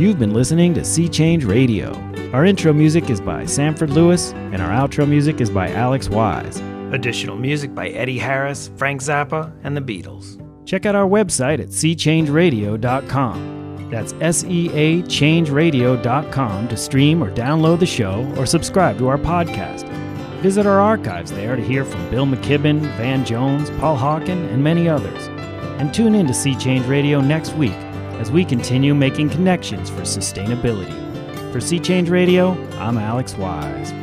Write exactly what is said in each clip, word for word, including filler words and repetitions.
You've been listening to Sea Change Radio. Our intro music is by Sanford Lewis, and our outro music is by Alex Wise. Additional music by Eddie Harris, Frank Zappa, and the Beatles. Check out our website at sea change radio dot com. That's S E A change radio dot com to stream or download the show or subscribe to our podcast. Visit our archives there to hear from Bill McKibben, Van Jones, Paul Hawken, and many others. And tune in to Sea Change Radio next week as we continue making connections for sustainability. For Sea Change Radio, I'm Alex Wise.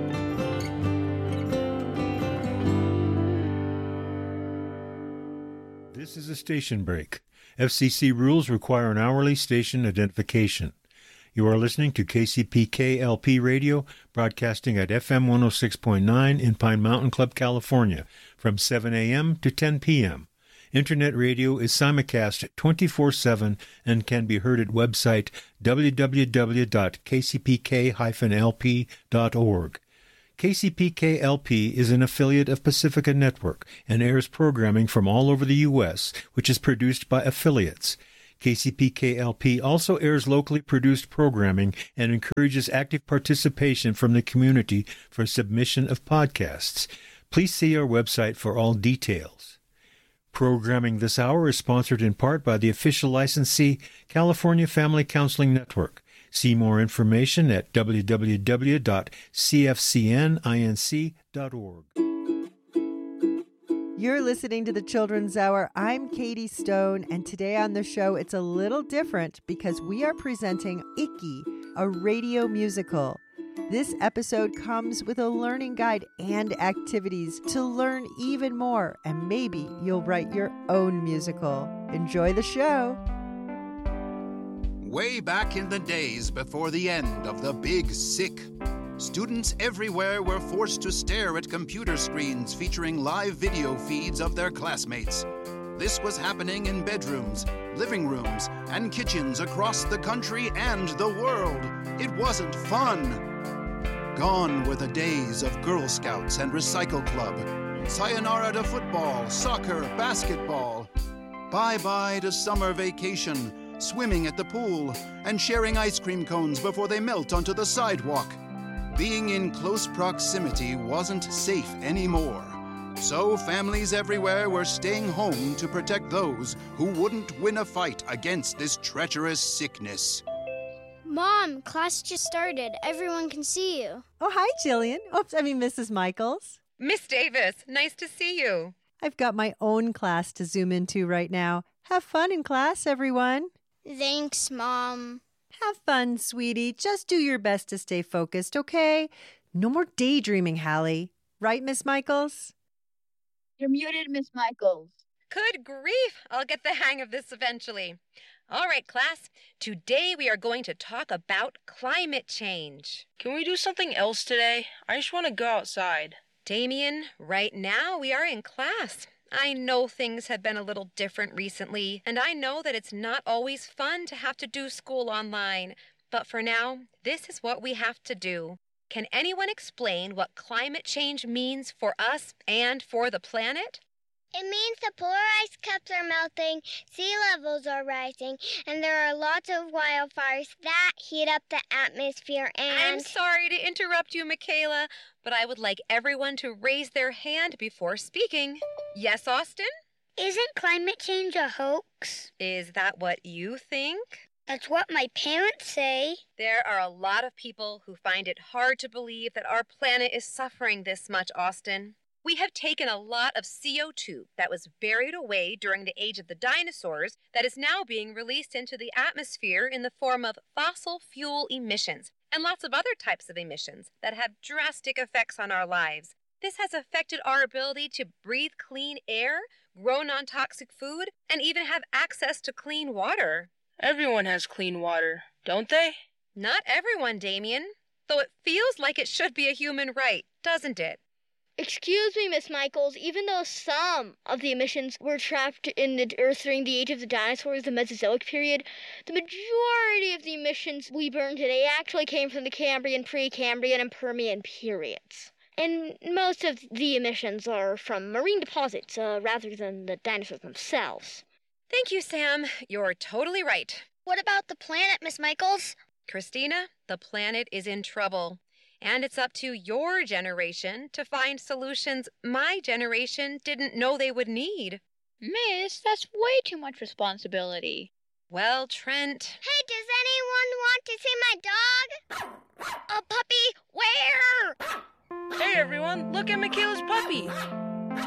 This is a station break. F C C rules require an hourly station identification. You are listening to K C P K L P Radio, broadcasting at F M one oh six point nine in Pine Mountain Club, California, from seven a.m. to ten p.m. Internet radio is simulcast twenty-four seven and can be heard at website w w w dot k c p k dash l p dot org. K C P K L P is an affiliate of Pacifica Network and airs programming from all over the U S, which is produced by affiliates. K C P K L P also airs locally produced programming and encourages active participation from the community for submission of podcasts. Please see our website for all details. Programming this hour is sponsored in part by the official licensee, California Family Counseling Network. See more information at w w w dot c f c n inc dot org. You're listening to the Children's Hour. I'm Katie Stone, and today on the show it's a little different because we are presenting Icky, a radio musical. This episode comes with a learning guide and activities to learn even more, and maybe you'll write your own musical. Enjoy the show. Way back in the days before the end of the Big Sick, students everywhere were forced to stare at computer screens featuring live video feeds of their classmates. This was happening in bedrooms, living rooms, and kitchens across the country and the world. It wasn't fun. Gone were the days of Girl Scouts and Recycle Club. Sayonara to football, soccer, basketball. Bye-bye to summer vacation, swimming at the pool, and sharing ice cream cones before they melt onto the sidewalk. Being in close proximity wasn't safe anymore. So families everywhere were staying home to protect those who wouldn't win a fight against this treacherous sickness. Mom, class just started. Everyone can see you. Oh, hi, Jillian. Oops, I mean Missus Michaels. Miss Davis, nice to see you. I've got my own class to zoom into right now. Have fun in class, everyone. Thanks, Mom. Have fun, sweetie. Just do your best to stay focused, okay? No more daydreaming, Hallie. Right, Miss Michaels? You're muted, Miss Michaels. Good grief. I'll get the hang of this eventually. All right, class. Today we are going to talk about climate change. Can we do something else today? I just want to go outside. Damien, right now we are in class. I know things have been a little different recently, and I know that it's not always fun to have to do school online. But for now, this is what we have to do. Can anyone explain what climate change means for us and for the planet? It means the polar ice caps are melting, sea levels are rising, and there are lots of wildfires that heat up the atmosphere and... I'm sorry to interrupt you, Michaela, but I would like everyone to raise their hand before speaking. Yes, Austin? Isn't climate change a hoax? Is that what you think? That's what my parents say. There are a lot of people who find it hard to believe that our planet is suffering this much, Austin. We have taken a lot of C O two that was buried away during the age of the dinosaurs that is now being released into the atmosphere in the form of fossil fuel emissions and lots of other types of emissions that have drastic effects on our lives. This has affected our ability to breathe clean air, grow non-toxic food, and even have access to clean water. Everyone has clean water, don't they? Not everyone, Damien. Though it feels like it should be a human right, doesn't it? Excuse me, Miss Michaels, even though some of the emissions were trapped in the Earth during the age of the dinosaurs, the Mesozoic period, the majority of the emissions we burn today actually came from the Cambrian, Precambrian, and Permian periods. And most of the emissions are from marine deposits, uh, rather than the dinosaurs themselves. Thank you, Sam. You're totally right. What about the planet, Miss Michaels? Christina, the planet is in trouble. And it's up to your generation to find solutions my generation didn't know they would need. Miss, that's way too much responsibility. Well, Trent... Hey, does anyone want to see my dog? A puppy? Where? Hey, everyone, look at Michaela's puppy.